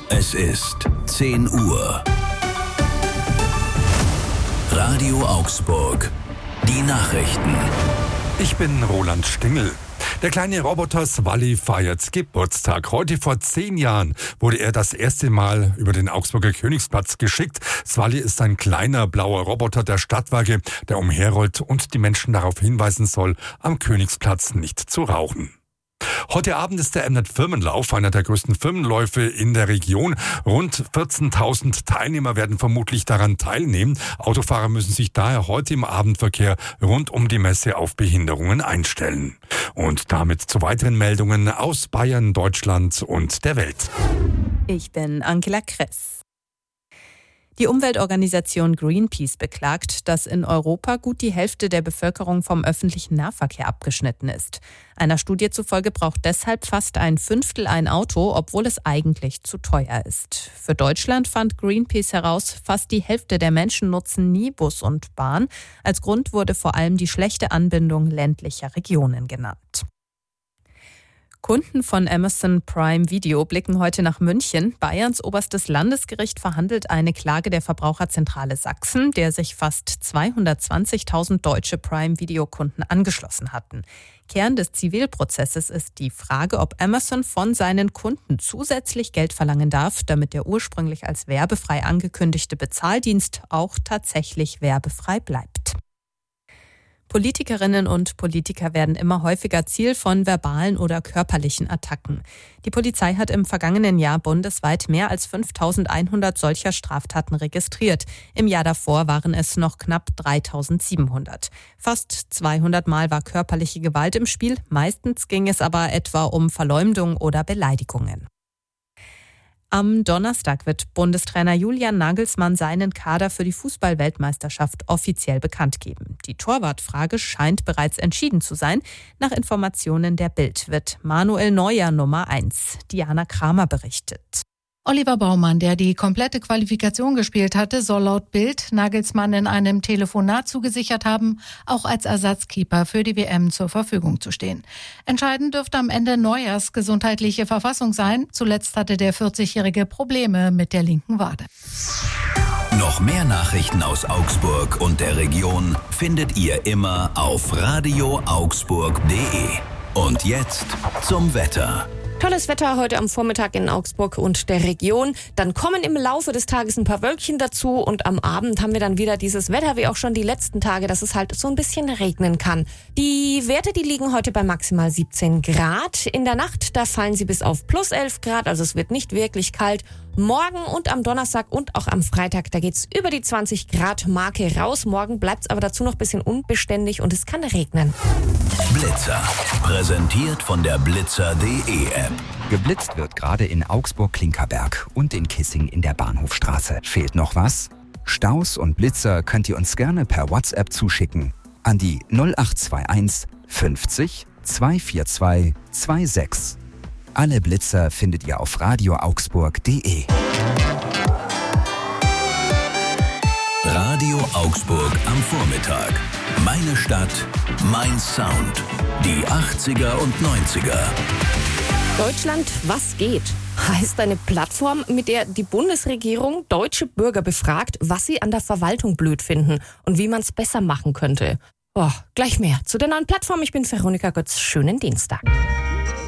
Es ist 10 Uhr. Radio Augsburg. Die Nachrichten. Ich bin Roland Stingel. Der kleine Roboter Swally feiert Geburtstag. Heute vor 10 Jahren wurde er das erste Mal über den Augsburger Königsplatz geschickt. Swally ist ein kleiner blauer Roboter der Stadtwerke, der umherrollt und die Menschen darauf hinweisen soll, am Königsplatz nicht zu rauchen. Heute Abend ist der Mnet Firmenlauf, einer der größten Firmenläufe in der Region. Rund 14.000 Teilnehmer werden vermutlich daran teilnehmen. Autofahrer müssen sich daher heute im Abendverkehr rund um die Messe auf Behinderungen einstellen. Und damit zu weiteren Meldungen aus Bayern, Deutschland und der Welt. Ich bin Angela Kress. Die Umweltorganisation Greenpeace beklagt, dass in Europa gut die Hälfte der Bevölkerung vom öffentlichen Nahverkehr abgeschnitten ist. Einer Studie zufolge braucht deshalb fast ein Fünftel ein Auto, obwohl es eigentlich zu teuer ist. Für Deutschland fand Greenpeace heraus, fast die Hälfte der Menschen nutzen nie Bus und Bahn. Als Grund wurde vor allem die schlechte Anbindung ländlicher Regionen genannt. Kunden von Amazon Prime Video blicken heute nach München. Bayerns oberstes Landesgericht verhandelt eine Klage der Verbraucherzentrale Sachsen, der sich fast 220.000 deutsche Prime-Video-Kunden angeschlossen hatten. Kern des Zivilprozesses ist die Frage, ob Amazon von seinen Kunden zusätzlich Geld verlangen darf, damit der ursprünglich als werbefrei angekündigte Bezahldienst auch tatsächlich werbefrei bleibt. Politikerinnen und Politiker werden immer häufiger Ziel von verbalen oder körperlichen Attacken. Die Polizei hat im vergangenen Jahr bundesweit mehr als 5.100 solcher Straftaten registriert. Im Jahr davor waren es noch knapp 3.700. Fast 200 Mal war körperliche Gewalt im Spiel. Meistens ging es aber etwa um Verleumdung oder Beleidigungen. Am Donnerstag wird Bundestrainer Julian Nagelsmann seinen Kader für die Fußball-Weltmeisterschaft offiziell bekannt geben. Die Torwartfrage scheint bereits entschieden zu sein. Nach Informationen der Bild wird Manuel Neuer Nummer 1. Diana Kramer berichtet. Oliver Baumann, der die komplette Qualifikation gespielt hatte, soll laut Bild Nagelsmann in einem Telefonat zugesichert haben, auch als Ersatzkeeper für die WM zur Verfügung zu stehen. Entscheidend dürfte am Ende Neuers gesundheitliche Verfassung sein. Zuletzt hatte der 40-Jährige Probleme mit der linken Wade. Noch mehr Nachrichten aus Augsburg und der Region findet ihr immer auf radioaugsburg.de. Und jetzt zum Wetter. Tolles Wetter heute am Vormittag in Augsburg und der Region. Dann kommen im Laufe des Tages ein paar Wölkchen dazu und am Abend haben wir dann wieder dieses Wetter wie auch schon die letzten Tage, dass es halt so ein bisschen regnen kann. Die Werte, die liegen heute bei maximal 17 Grad. In der Nacht, da fallen sie bis auf plus 11 Grad, also es wird nicht wirklich kalt. Morgen und am Donnerstag und auch am Freitag, da geht's über die 20 Grad Marke raus. Morgen bleibt's aber dazu noch ein bisschen unbeständig und es kann regnen. Blitzer. Präsentiert von der Blitzer.de App. Geblitzt wird gerade in Augsburg-Klinkerberg und in Kissing in der Bahnhofstraße. Fehlt noch was? Staus und Blitzer könnt ihr uns gerne per WhatsApp zuschicken an die 0821 50 242 26. Alle Blitzer findet ihr auf radioaugsburg.de. Radio Augsburg am Vormittag. Meine Stadt, mein Sound. Die 80er und 90er. Deutschland, was geht? Heißt eine Plattform, mit der die Bundesregierung deutsche Bürger befragt, was sie an der Verwaltung blöd finden und wie man es besser machen könnte. Gleich mehr zu der neuen Plattform. Ich bin Veronika Götz. Schönen Dienstag.